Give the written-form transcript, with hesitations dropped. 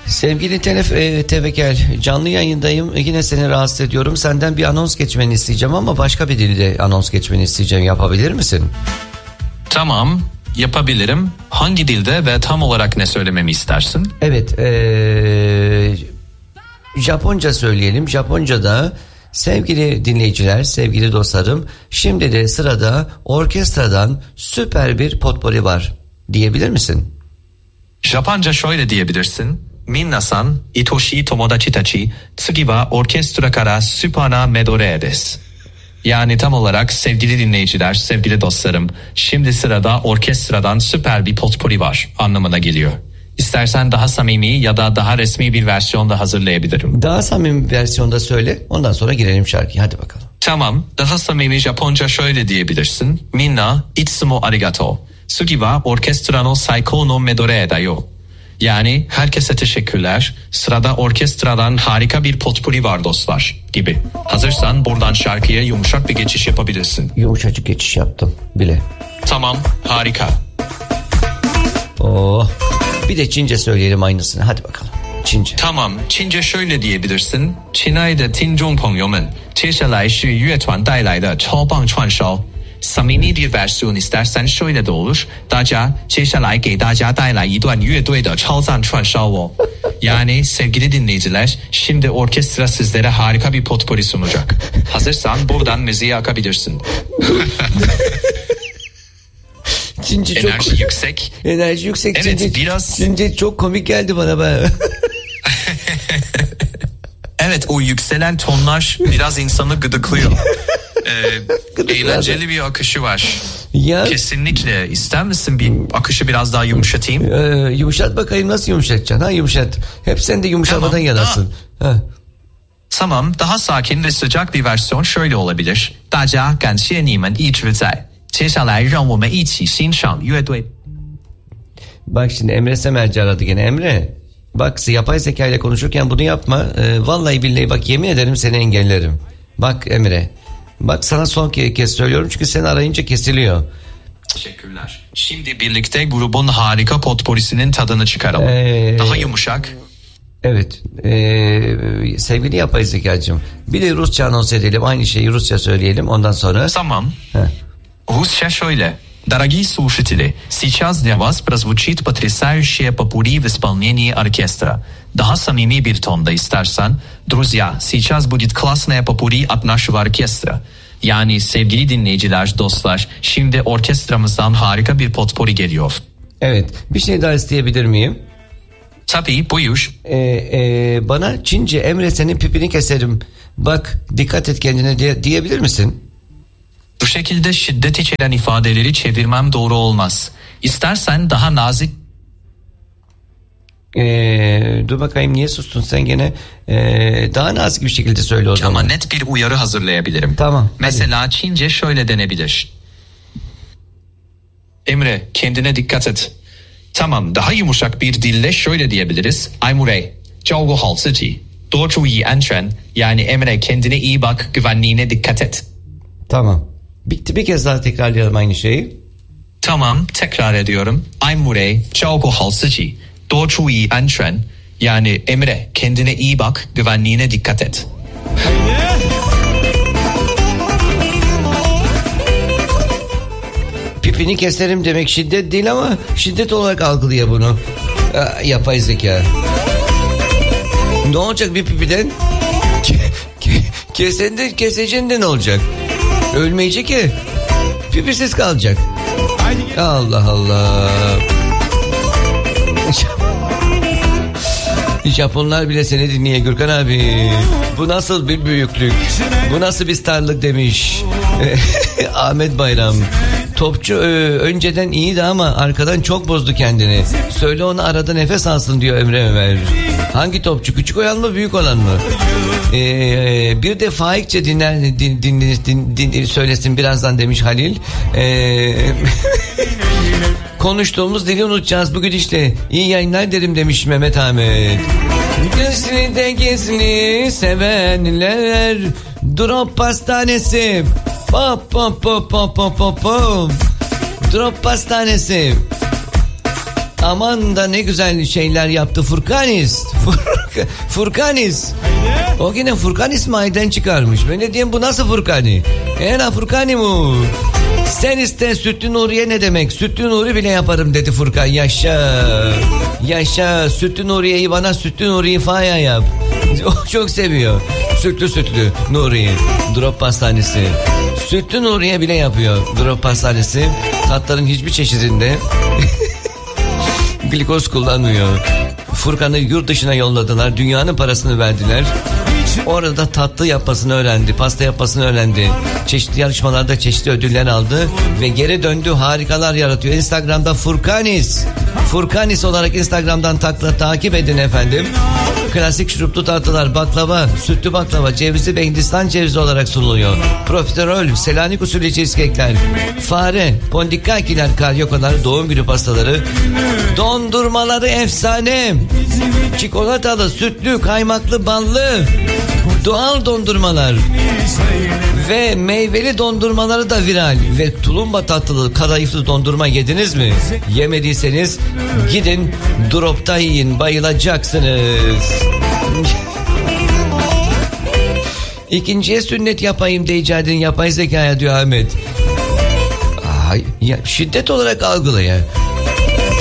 Sevgili Tevekel, canlı yayındayım. Yine seni rahatsız ediyorum. Senden bir anons geçmeni isteyeceğim ama başka bir dilde anons geçmeni isteyeceğim. Yapabilir misin? Tamam, yapabilirim. Hangi dilde ve tam olarak ne söylememi istersin? Evet, Japonca söyleyelim. Japonca'da sevgili dinleyiciler, sevgili dostlarım, şimdi de sırada orkestradan süper bir potpori var diyebilir misin? Japonca şöyle diyebilirsin. Minna-san, itoshii tomodachi tachi, tsugi wa orkestra kara super na medorei desu. Yani tam olarak sevgili dinleyiciler, sevgili dostlarım, şimdi sırada orkestradan süper bir potpori var anlamına geliyor. İstersen daha samimi ya da daha resmi bir versiyonda hazırlayabilirim. Daha samimi bir versiyonda söyle, ondan sonra girelim şarkıya, hadi bakalım. Tamam, daha samimi Japonca şöyle diyebilirsin. Minna, itsumo arigato. Tsugi wa orkestra no saikou no medorei da yo. Yani herkese teşekkürler. Sırada orkestradan harika bir potpuri var dostlar gibi. Hazırsan buradan şarkıya yumuşak bir geçiş yapabilirsin. Yumuşacık geçiş yaptım bile. Tamam, harika. Oh. Bir de Çince söyleyelim aynısını. Hadi bakalım. Çince. Tamam, Çince şöyle diyebilirsin. 亲爱的听众朋友们，接下来是乐团带来的超棒串烧。Samimi bir versiyon istersen şöyle de olur. 大家接下来给大家带来一段乐队的超赞串烧哦。Yani sevgili dinleyiciler, şimdi orkestra sizlere harika bir potpori sunacak. Hazırsan buradan müziği akabilirsin. Çince çok enerji yüksek. Enerji yüksek. Evet, Çince, biraz. Çince çok komik geldi bana be. Evet, o yükselen tonlar biraz insanı gıdıklıyor. Eğlenceli bir akışı var. Ya. Kesinlikle. İster misin bir akışı biraz daha yumuşatayım? Yumuşat bakayım, nasıl yumuşatacaksın? Ha, yumuşat. Hep sen de yumuşamadan tamam, yanasın. Ha. Tamam, daha sakin ve sıcak bir versiyon şöyle olabilir. 大家感谢你们一直在。接下来让我们一起欣赏乐队。 Bak şimdi Emre Semerci aradı gene. Emre, bak yapay zeka ile konuşurken bunu yapma. Vallahi billahi bak, yemin ederim seni engellerim. Bak Emre, bak sana son kez söylüyorum çünkü seni arayınca kesiliyor. Teşekkürler. Şimdi birlikte grubun harika potporisinin tadını çıkaralım. Daha yumuşak. Evet, sevgili yapay zekacığım, bir de Rusça anons edelim, aynı şeyi Rusça söyleyelim ondan sonra. Tamam. Rusça şöyle. Дорогие слушатели, сейчас для вас прозвучит потрясающее попурри в исполнении оркестра. Daha samimi bir tonda istersen, друзья, сейчас будет классное попурри от нашего оркестра. Yani sevgili dinleyiciler, dostlar, şimdi orkestramızdan harika bir potpori geliyor. Evet, bir şey daha isteyebilir miyim? Tabii, buyur. Bana Çince Emre senin pipini keserim, bak dikkat et kendine diyebilir misin? Bu şekilde şiddet içeren ifadeleri çevirmem doğru olmaz. İstersen daha nazik... Dur bakayım, niye sustun sen gene? Daha nazik bir şekilde söyle o zaman. Ama net bir uyarı hazırlayabilirim. Tamam. Mesela hadi. Çince şöyle denebilir. Emre, kendine dikkat et. Tamam, daha yumuşak bir dille şöyle diyebiliriz. Emre, 照顾好自己，多注意安全. Yani Emre, kendine iyi bak, güvenliğine dikkat et. Tamam. Bitti, bir kez daha tekrarlayalım aynı şeyi. Tamam, tekrar ediyorum. Emre, 照顾好自己，多注意安全. Yani Emre, kendine iyi bak, güvenliğine dikkat et. Pipini keserim demek şiddet değil ama şiddet olarak algılıyor bunu. Yapay zeka. Ne olacak bir pipiden? Keseceksin de ne olacak? Ölmeyecek ki. Pipisiz kalacak. Allah Allah. Japonlar bile seni dinliyor Gürkan abi. Bu nasıl bir büyüklük? Bu nasıl bir starlık demiş. Ahmet Bayram. Topçu önceden iyiydi ama arkadan çok bozdu kendini. Söyle ona arada nefes alsın diyor Emre Ömer. Hangi topçu? Küçük olan mı, büyük olan mı? Bir de faikçe söylesin birazdan demiş Halil. Konuştuğumuz dili unutacağız bugün işte. İyi yayınlar derim demiş Mehmet Ahmet. Gözünü de gezini sevenler. Drop pastanesi. Pop pop pop pop pop pop pop. Drop pastanesi. Aman da ne güzel şeyler yaptı Furkanis. Furkanis. O yine Furkan İsmail'den çıkarmış. Ben de diyeyim bu nasıl Furkani? Ena Furkani mu? Sen iste Sütlü Nuriye ne demek? Sütlü Nuri bile yaparım dedi Furkan. Yaşa. Yaşa. Sütlü Nuriye'yi bana Sütlü Nuriye Faya yap. O çok seviyor. Sütlü Nuriye. Drop pastanesi. Sütlü Nuriye bile yapıyor. Drop pastanesi. Tatların hiçbir çeşidinde glikoz kullanmıyor. Furkan'ı yurt dışına yolladılar. Dünyanın parasını verdiler. Orada tatlı yapmasını öğrendi. Pasta yapmasını öğrendi. Çeşitli yarışmalarda çeşitli ödüller aldı. Ve geri döndü. Harikalar yaratıyor. Instagram'da Furkanis. Furkanis olarak Instagram'dan takip edin efendim. Klasik şuruplu tatlılar, baklava, sütlü baklava, cevizli ve Hindistan cevizi olarak sunuluyor. Profiterol, Selanik usulü cheesecake'ler, fare, pondikakiler, karyokalar, doğum günü pastaları, dondurmaları efsane. Çikolatalı, sütlü, kaymaklı, ballı, doğal dondurmalar ve meyveli dondurmaları da viral. Ve tulumba tatlılı, kadayıflı dondurma yediniz mi? Yemediyseniz gidin Drop'ta yiyin, bayılacaksınız. İkinciye sünnet yapayım de icat edin yapay zekaya diyor Ahmet. Ya, şiddet olarak algıla ya.